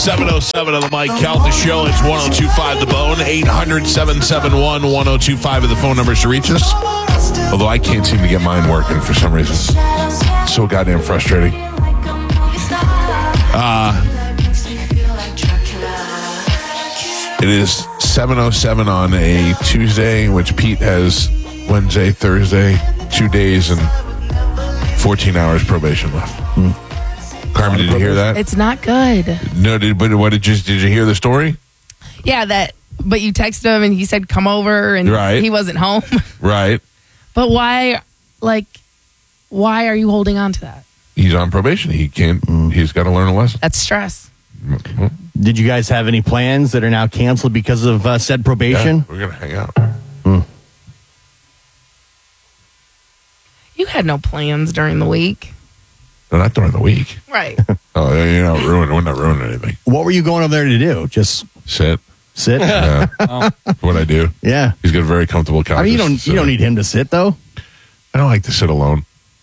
707 on the Mike Calta Show. It's 102.5 The Bone. 800-771-1025 are the phone numbers to reach us. Although I can't seem to get mine working for some reason. So goddamn frustrating. It is 7:07 on a Tuesday, which Pete has Wednesday, Thursday, 2 days and 14 hours probation left. Carmen, did you hear that? It's not good. No, did you hear the story? Yeah, but you texted him and he said come over and he wasn't home. Right. But why are you holding on to that? He's on probation. He can't, he's got to learn a lesson. That's stress. Did you guys have any plans that are now canceled because of said probation? Yeah, we're going to hang out. You had no plans during the week. No, not during the week. Right. Oh, we're not ruining anything. What were you going over there to do? Just sit? Yeah. What I do. Yeah. He's got a very comfortable couch. I mean, you don't need him to sit, though. I don't like to sit alone.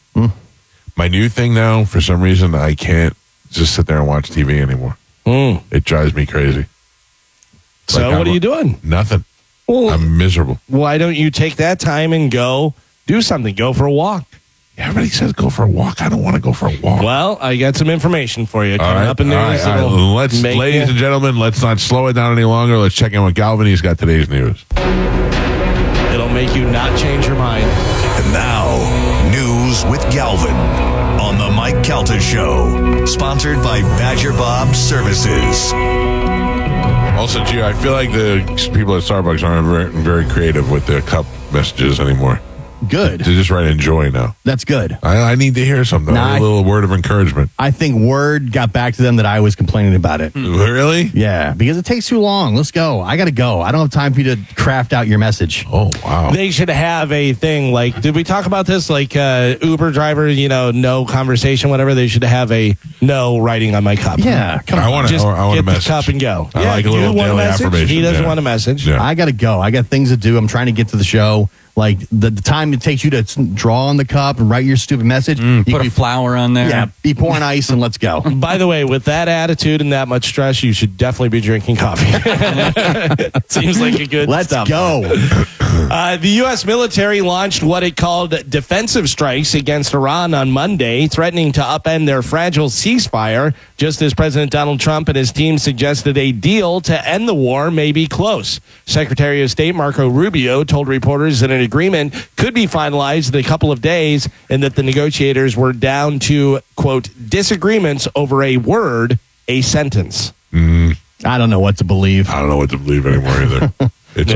My new thing now, for some reason, I can't just sit there and watch TV anymore. It drives me crazy. So what are you doing? Nothing. Well, I'm miserable. Why don't you take that time and go do something? Go for a walk. Everybody says go for a walk. I don't want to go for a walk. Well, I got some information for you coming up in news. All right. Ladies and gentlemen, let's not slow it down any longer. Let's check in with Galvin. He's got today's news. It'll make you not change your mind. And now, news with Galvin on the Mike Calta Show, sponsored by Badger Bob Services. Also, Gio, I feel like the people at Starbucks aren't very creative with their cup messages anymore. Good. They just write enjoy now. That's good. I need to hear something. A little word of encouragement. I think word got back to them that I was complaining about it. Really? Yeah, because it takes too long. Let's go. I got to go. I don't have time for you to craft out your message. Oh, wow. They should have a thing like, did we talk about this? Like Uber driver, no conversation, whatever. They should have a no writing on my cup. Yeah, come on. I want Just a get message. the cup and go. I like a little daily affirmation. He doesn't want a message. Yeah. I got to go. I got things to do. I'm trying to get to the show. Like the time it takes you to draw on the cup and write your stupid message. You Put a flower on there. Yeah, be pouring ice and let's go. By the way, with that attitude and that much stress, you should definitely be drinking coffee. Seems like a good Let's stuff. go. The U.S. military launched what it called defensive strikes against Iran on Monday, threatening to upend their fragile ceasefire, just as President Donald Trump and his team suggested a deal to end the war may be close. Secretary of State Marco Rubio told reporters that an agreement could be finalized in a couple of days and that the negotiators were down to, quote, disagreements over a word, a sentence. I don't know what to believe. I don't know what to believe anymore either. It's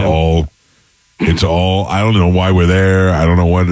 all. I don't know why we're there. I don't know what.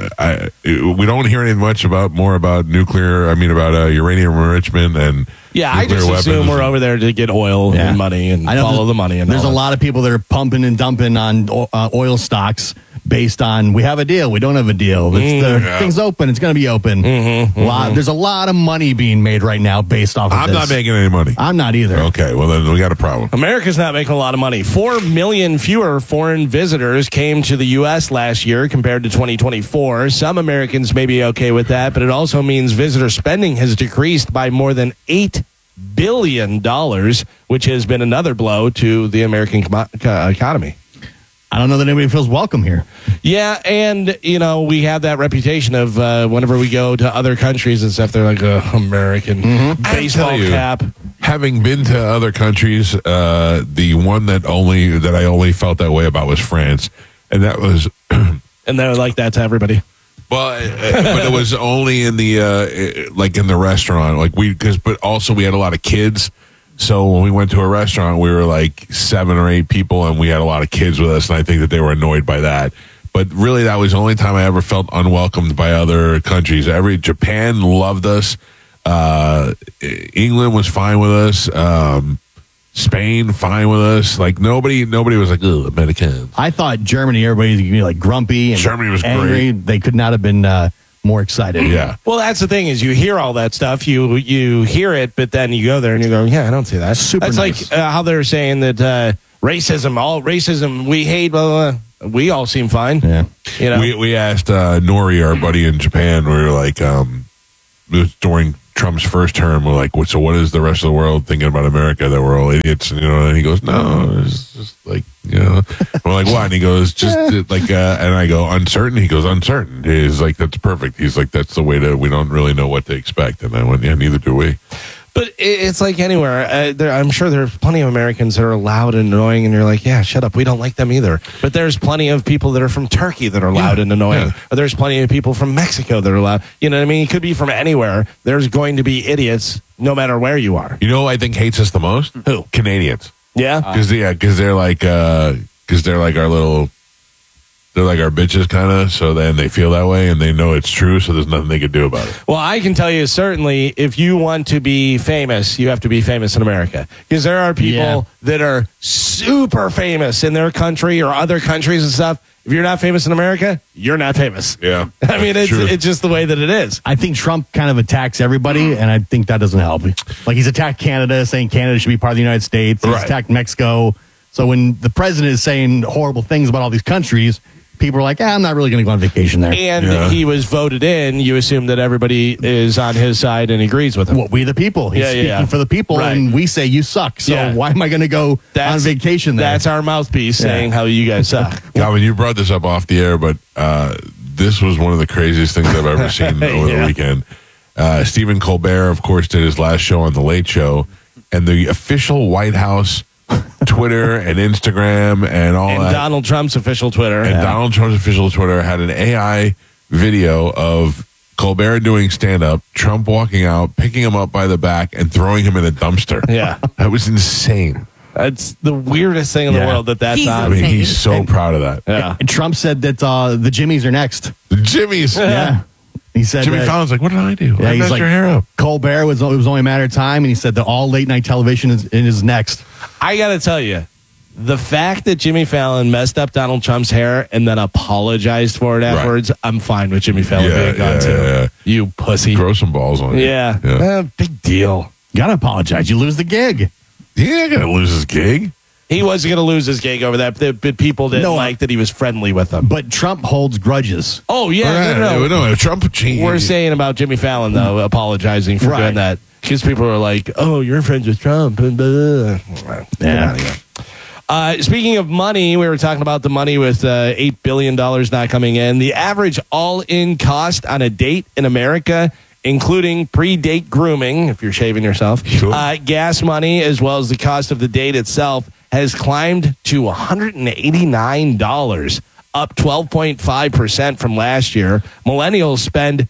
We don't hear anything much about nuclear. About uranium enrichment and I just assume we're over there to get oil and money and follow the money. And there's a lot of people that are pumping and dumping on oil stocks based on we have a deal, we don't have a deal. Thing's open, it's going to be open. There's a lot of money being made right now based off of I'm this. not making any money. I'm not either. Okay, well then we got a problem. America's not making a lot of money. 4 million fewer foreign visitors came to the U.S. last year compared to 2024. Some Americans may be okay with that, but it also means visitor spending has decreased by more than $8 billion, which has been another blow to the American economy. I don't know that anybody feels welcome here. Yeah, and, we have that reputation of whenever we go to other countries and stuff, they're like, American baseball cap. Having been to other countries, the one that I only felt that way about was France, and that was... and they're like that to everybody. Well, but it was only in the in the restaurant, but also we had a lot of kids. So when we went to a restaurant, we were like 7 or 8 people, and we had a lot of kids with us, and I think that they were annoyed by that. But really, that was the only time I ever felt unwelcomed by other countries. Japan loved us. England was fine with us. Spain, fine with us. Like nobody was like, "Ugh, Americans." I thought Germany, everybody's gonna be like grumpy and Germany was angry. great. They could not have been more excited. Yeah. Well, that's the thing is you hear all that stuff, you hear it, but then you go there and you go, yeah, I don't see that. Super That's nice. like how they're saying that racism, we hate, blah, blah, blah. We all seem fine. Yeah. We asked Nori, our buddy in Japan, we were like, it was during Trump's first term, we're like, so what is the rest of the world thinking about America? That we're all idiots, and he goes, no, it's just like, we're like, what? And he goes, just like, and I go, uncertain. He goes, uncertain. He's like, that's perfect. He's like, that's the way we don't really know what to expect. And I went, yeah, neither do we. But it's like anywhere. I'm sure there's plenty of Americans that are loud and annoying, and you're like, yeah, shut up. We don't like them either. But there's plenty of people that are from Turkey that are loud and annoying. Yeah. Or there's plenty of people from Mexico that are loud. You know what I mean? It could be from anywhere. There's going to be idiots no matter where you are. You know who I think hates us the most? Who? Canadians. Yeah? Because they're like our little... They're like our bitches, kind of. So then they feel that way, and they know it's true. So there's nothing they could do about it. Well, I can tell you certainly, if you want to be famous, you have to be famous in America, because there are people that are super famous in their country or other countries and stuff. If you're not famous in America, you're not famous. Yeah, I mean, it's just the way that it is. I think Trump kind of attacks everybody, and I think that doesn't help. Like, he's attacked Canada, saying Canada should be part of the United States. He's attacked Mexico. So when the president is saying horrible things about all these countries, people are like, I'm not really going to go on vacation there. And he was voted in. You assume that everybody is on his side and agrees with him. Well, we the people. He's speaking for the people, and we say you suck. So why am I going to go on vacation there? That's our mouthpiece saying how you guys suck. Calvin, you brought this up off the air, but this was one of the craziest things I've ever seen over the weekend. Stephen Colbert, of course, did his last show on The Late Show, and the official White House Twitter and Instagram and all that. Donald Trump's official Twitter. And Donald Trump's official Twitter had an AI video of Colbert doing stand-up, Trump walking out, picking him up by the back, and throwing him in a dumpster. Yeah. That was insane. It's the weirdest thing in the world that's He's on. I mean, he's so proud of that. Yeah. And Trump said that the Jimmys are next. The Jimmys. Yeah. He said Jimmy Fallon's like, what did I do? Yeah, I he's messed like, your hair up. Colbert it was only a matter of time, and he said that all late night television is next. I got to tell you, the fact that Jimmy Fallon messed up Donald Trump's hair and then apologized for it afterwards, I'm fine with Jimmy Fallon being gone too. Yeah. You pussy. Grow some balls on you. Yeah. Big deal. Gotta apologize. You lose the gig. He ain't going to lose his gig. He was going to lose his gig over that, but people didn't like that he was friendly with them. But Trump holds grudges. Oh, yeah. No, Trump changed. We're saying about Jimmy Fallon, though, apologizing for doing that. Because people are like, oh, you're friends with Trump. And blah. Yeah. Speaking of money, we were talking about the money with $8 billion not coming in. The average all-in cost on a date in America, including pre-date grooming, if you're shaving yourself, gas money, as well as the cost of the date itself, has climbed to $189, up 12.5% from last year. Millennials spend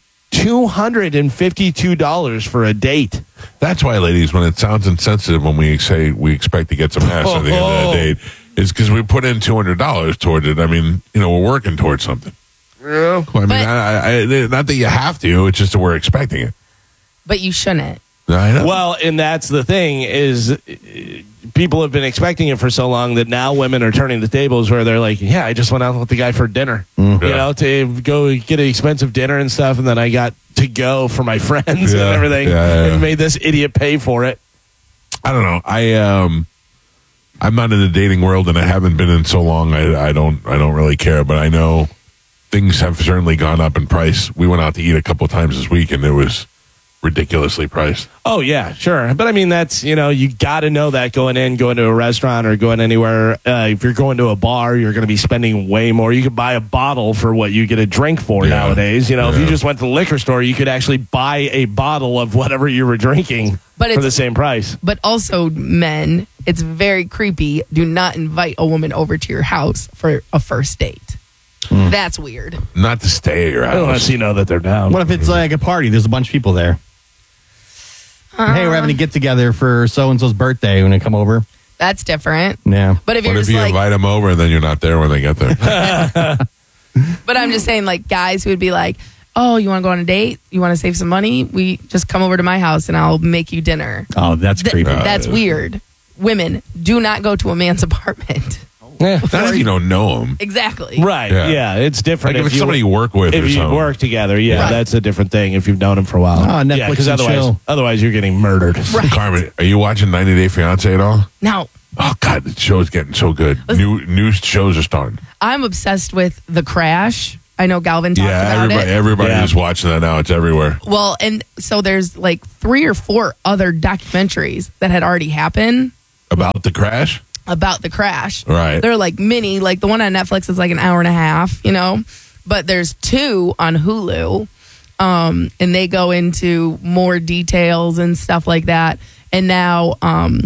$252 for a date. That's why, ladies, when it sounds insensitive when we say we expect to get some ass at the end of that date, it's because we put in $200 toward it. I mean, we're working towards something. Yeah. Well, I mean, not that you have to. It's just that we're expecting it. But you shouldn't. I know. Well, and that's the thing is people have been expecting it for so long that now women are turning the tables where they're like, yeah, I just went out with the guy for dinner, to go get an expensive dinner and stuff. And then I got to go for my friends and everything and made this idiot pay for it. I don't know. I'm not in the dating world and I haven't been in so long. I don't really care, but I know things have certainly gone up in price. We went out to eat a couple of times this week and it was ridiculously priced. Oh, yeah, sure. But I mean, that's, you got to know that going to a restaurant or going anywhere. If you're going to a bar, you're going to be spending way more. You could buy a bottle for what you get a drink for nowadays. If you just went to the liquor store, you could actually buy a bottle of whatever you were drinking for the same price. But also, men, it's very creepy. Do not invite a woman over to your house for a first date. That's weird. Not to stay at your house. Unless you know that they're down. What if it's like a party? There's a bunch of people there. Hey, we're having a get-together for so-and-so's birthday when they come over. That's different. Yeah. But if what you're if just you invite them over and then you're not there when they get there? But I'm just saying, like, guys who would be like, oh, you want to go on a date? You want to save some money? We just come over to my house and I'll make you dinner. Oh, that's creepy. That's weird. Women, do not go to a man's apartment. Yeah. Not if you don't know them. Exactly. Right. Yeah. It's different. Like if it's somebody you work with if or you something. work together, that's a different thing if you've known him for a while. Oh, Netflix because and chill. otherwise you're getting murdered. Right. Carmen, are you watching 90 Day Fiancé at all? Now, Oh, God, the show's getting so good. New shows are starting. I'm obsessed with The Crash. I know Galvin talked about everybody's watching that now. It's everywhere. Well, and so there's like 3 or 4 other documentaries that had already happened About the crash? about the crash. Right. They're like mini, like the one on Netflix is like an hour and a half, but there's 2 on Hulu. And they go into more details and stuff like that. And now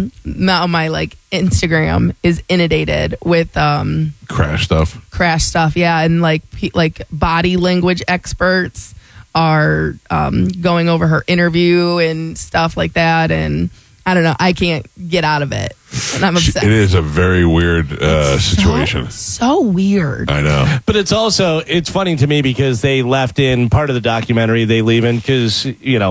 my like Instagram is inundated with Crash stuff. Yeah, and like body language experts are going over her interview and stuff like that. And I don't know, I can't get out of it, and I'm obsessed. It is a very weird situation. So weird. I know. But it's funny to me because they left in part of the documentary, they leave in because,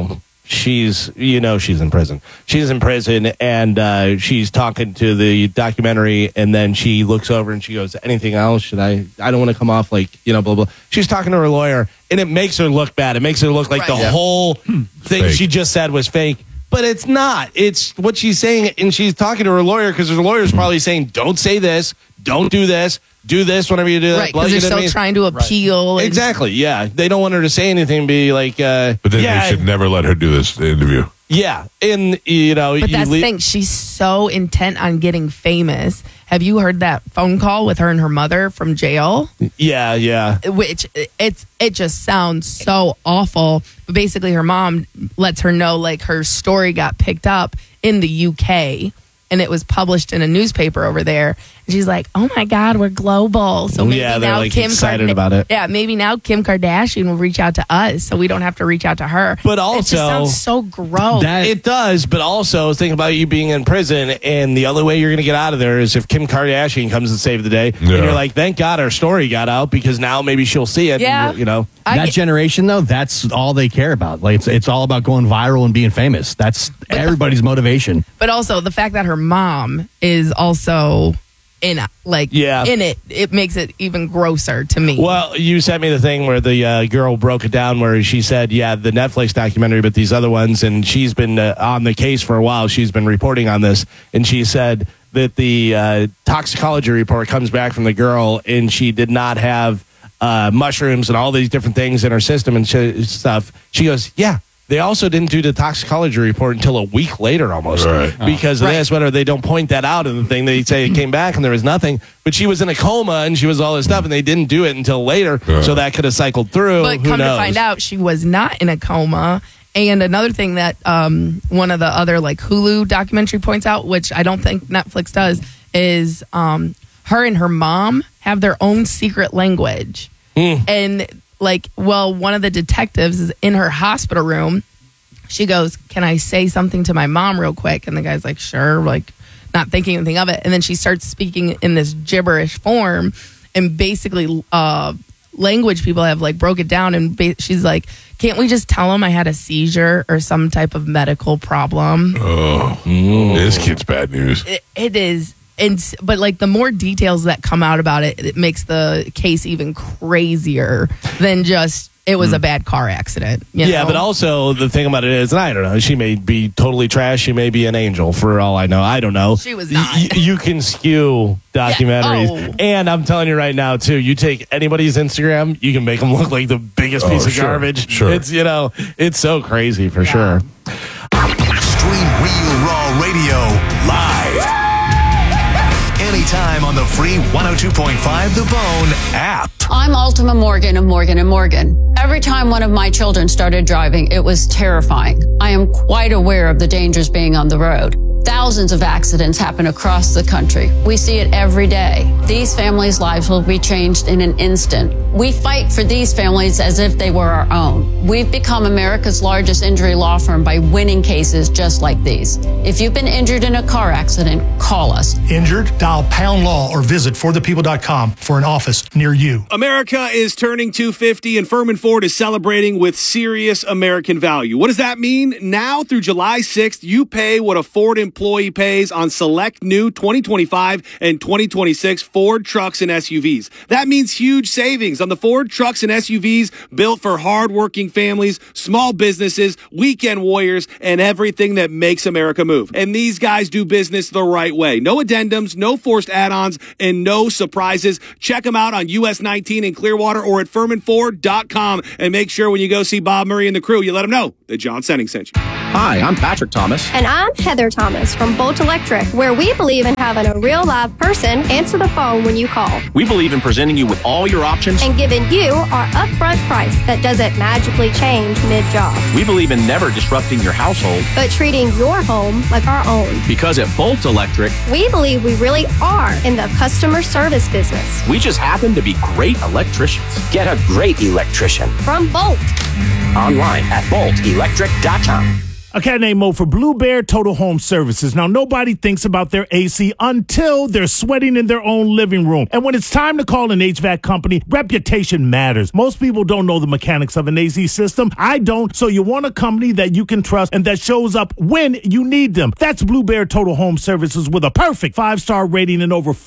she's in prison. She's in prison and she's talking to the documentary, and then she looks over and she goes, anything else? Should I don't want to come off like, blah, blah. She's talking to her lawyer and it makes her look bad. It makes her look like the whole thing Fake. she just said was fake. But it's not. It's what she's saying, and she's talking to her lawyer because her lawyer's probably saying, don't say this, don't do this whenever you do that. Right, because they're still trying to appeal. Right. Exactly, yeah. They don't want her to say anything, be like... but then they should never let her do this interview. Yeah, and, But that's the thing. She's so intent on getting famous. Have you heard that phone call with her and her mother from jail? Yeah. Which it just sounds so awful. But basically, her mom lets her know like her story got picked up in the UK and it was published in a newspaper over there. And she's like, "Oh my God, we're global." So maybe they're now like Kim excited about it. Yeah, maybe now Kim Kardashian will reach out to us, so we don't have to reach out to her. But also, it just sounds so gross. It does. But also, think about you being in prison, and the only way you're going to get out of there is if Kim Kardashian comes and save the day. Yeah. And you're like, thank God our story got out because now maybe she'll see it. Yeah. And, that generation, though, that's all they care about. Like it's all about going viral and being famous. That's everybody's motivation. But also the fact that her mom is also in it makes it even grosser to me. Well, you sent me the thing where the girl broke it down where she said, the Netflix documentary, but these other ones, and she's been on the case for a while. She's been reporting on this, and she said that the toxicology report comes back from the girl, and she did not have mushrooms and all these different things in her system and stuff. She goes, they also didn't do the toxicology report until a week later almost because of this. Whether they don't point that out in the thing, they say it came back and there was nothing. But she was in a coma and she was all this stuff and they didn't do it until later. So that could have cycled through. But come to find out, she was not in a coma. And another thing that one of the other like Hulu documentary points out, which I don't think Netflix does, is her and her mom have their own secret language. And one of the detectives is in her hospital room. She goes, "Can I say something to my mom real quick?" And the guy's like, "Sure," like not thinking anything of it. And then she starts speaking in this gibberish form, and basically language people have like broke it down. And she's like, "Can't we just tell him I had a seizure or some type of medical problem?" This kid's bad news. It is. But like the more details that come out about it, it makes the case even crazier than just it was a bad car accident. You know? But also the thing about it is, and I don't know, she may be totally trash. She may be an angel for all I know. I don't know. She was not. You can skew documentaries. Yeah. Oh. And I'm telling you right now, too, you take anybody's Instagram, you can make them look like the biggest piece of garbage. Sure. It's, it's so crazy for sure. Stream Real Raw Radio live. Anytime on the free 102.5 The Bone app. I'm Ultima Morgan of Morgan & Morgan. Every time one of my children started driving, it was terrifying. I am quite aware of the dangers being on the road. Thousands of accidents happen across the country. We see it every day. These families' lives will be changed in an instant. We fight for these families as if they were our own. We've become America's largest injury law firm by winning cases just like these. If you've been injured in a car accident, call us. Injured? Dial pound law or visit forthepeople.com for an office near you. America is turning 250 and Furman Ford is celebrating with serious American value. What does that mean? Now through July 6th, you pay what a Ford employee employee pays on select new 2025 and 2026 Ford trucks and SUVs. That means huge savings on the Ford trucks and SUVs built for hardworking families, small businesses, weekend warriors, and everything that makes America move. And these guys do business the right way. No addendums, no forced add-ons, and no surprises. Check them out on US 19 in Clearwater or at FurmanFord.com. And make sure when you go see Bob Murray and the crew, you let them know that John Senning sent you. Hi, I'm Patrick Thomas. And I'm Heather Thomas from Bolt Electric, where we believe in having a real live person answer the phone when you call. We believe in presenting you with all your options and giving you our upfront price that doesn't magically change mid-job. We believe in never disrupting your household, but treating your home like our own. Because at Bolt Electric, we believe we really are in the customer service business. We just happen to be great electricians. Get a great electrician from Bolt. Online at boltelectric.com. A cat named Mo for Blue Bear Total Home Services. Now, nobody thinks about their AC until they're sweating in their own living room. And when it's time to call an HVAC company, reputation matters. Most people don't know the mechanics of an AC system. I don't. So you want a company that you can trust and that shows up when you need them. That's Blue Bear Total Home Services with a perfect 5-star rating and over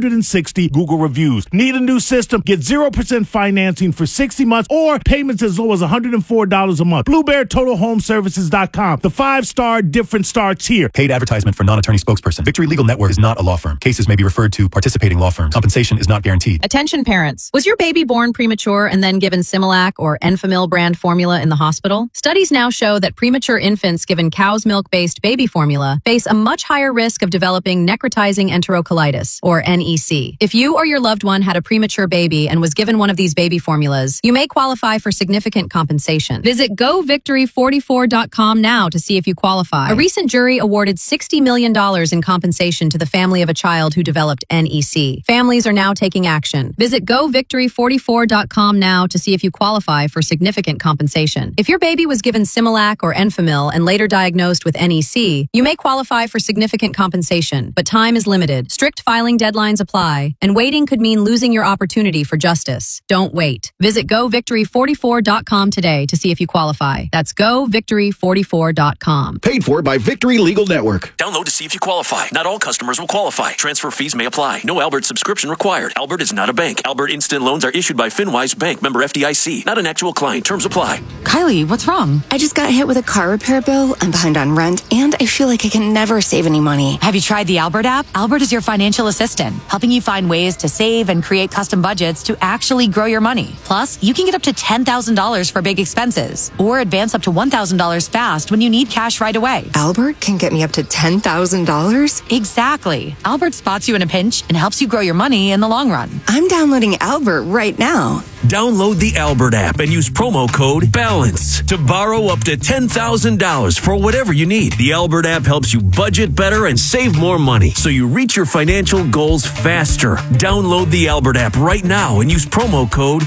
460 Google reviews. Need a new system? Get 0% financing for 60 months or payments as low as $104 a month. BlueBearTotalHomeservices.com. The 5-star difference starts here. Paid advertisement for non-attorney spokesperson. Victory Legal Network is not a law firm. Cases may be referred to participating law firms. Compensation is not guaranteed. Attention parents. Was your baby born premature and then given Similac or Enfamil brand formula in the hospital? Studies now show that premature infants given cow's milk-based baby formula face a much higher risk of developing necrotizing enterocolitis, or NEC. If you or your loved one had a premature baby and was given one of these baby formulas, you may qualify for significant compensation. Visit govictory44.com now to see if you qualify. A recent jury awarded $60 million in compensation to the family of a child who developed NEC. Families are now taking action. Visit govictory44.com now to see if you qualify for significant compensation. If your baby was given Similac or Enfamil and later diagnosed with NEC, you may qualify for significant compensation, but time is limited. Strict filing deadlines apply, and waiting could mean losing your opportunity for justice. Don't wait. Visit govictory44.com today to see if you qualify. That's govictory44.com. Paid for by Victory Legal Network. Download to see if you qualify. Not all customers will qualify. Transfer fees may apply. No Albert subscription required. Albert is not a bank. Albert Instant Loans are issued by FinWise Bank, member FDIC. Not an actual client. Terms apply. Kylie, what's wrong? I just got hit with a car repair bill. I'm behind on rent, and I feel like I can never save any money. Have you tried the Albert app? Albert is your financial assistant, helping you find ways to save and create custom budgets to actually grow your money. Plus, you can get up to $10,000 for big expenses, or advance up to $1,000 fast when you need cash right away. Albert can get me up to $10,000? Exactly. Albert spots you in a pinch and helps you grow your money in the long run. I'm downloading Albert right now. Download the Albert app and use promo code BALANCE to borrow up to $10,000 for whatever you need. The Albert app helps you budget better and save more money so you reach your financial goals faster. Download the Albert app right now and use promo code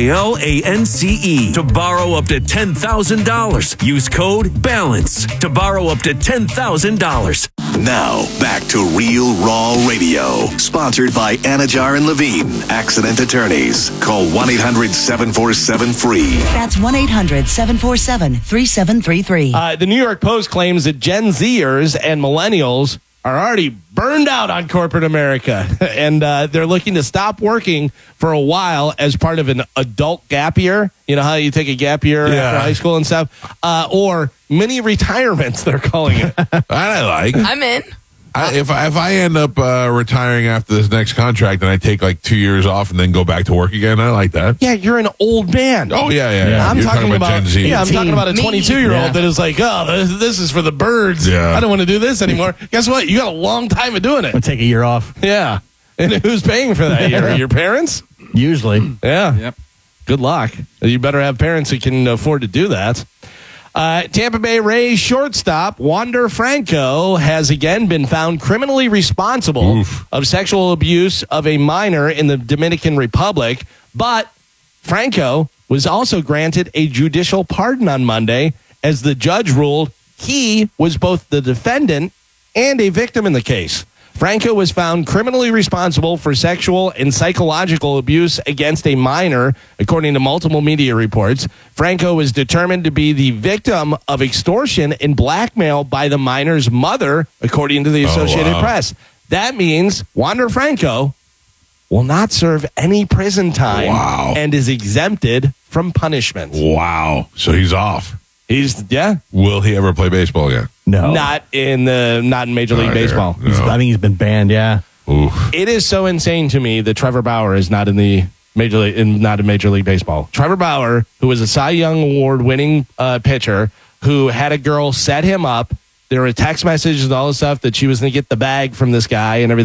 BALANCE to borrow up to $10,000. Use code BALANCE to borrow up to $10,000. Now, back to Real Raw Radio. Sponsored by Anajar and Levine, Accident Attorneys. Call 1-800-747-FREE. That's 1-800-747-3733. The New York Post claims that Gen Zers and millennials are already burned out on corporate America, and they're looking to stop working for a while as part of an adult gap year. You know how you take a gap year after high school and stuff? Or mini retirements, they're calling it. I'm in. If I end up retiring after this next contract and I take like 2 years off and then go back to work again, I like that. Yeah, you're an old man. Oh, yeah. I'm talking about Gen Z. Yeah, I'm talking about a 22-year-old that is like, oh, this is for the birds. Yeah. I don't want to do this anymore. Guess what? You got a long time of doing it. I'll take a year off. Yeah. And who's paying for that year? Your parents? Usually. Yeah. Yep. Good luck. You better have parents who can afford to do that. Tampa Bay Rays shortstop Wander Franco has again been found criminally responsible of sexual abuse of a minor in the Dominican Republic. But Franco was also granted a judicial pardon on Monday as the judge ruled he was both the defendant and a victim in the case. Franco was found criminally responsible for sexual and psychological abuse against a minor, according to multiple media reports. Franco was determined to be the victim of extortion and blackmail by the minor's mother, according to the Associated Press. That means Wander Franco will not serve any prison time and is exempted from punishment. Wow. So he's off. Yeah. Will he ever play baseball again? No. Not in Major League Baseball. No. I think he's been banned, yeah. Oof. It is so insane to me that Trevor Bauer is not in the not in Major League Baseball. Trevor Bauer, who was a Cy Young Award winning pitcher, who had a girl set him up. There were text messages and all this stuff that she was going to get the bag from this guy and everything.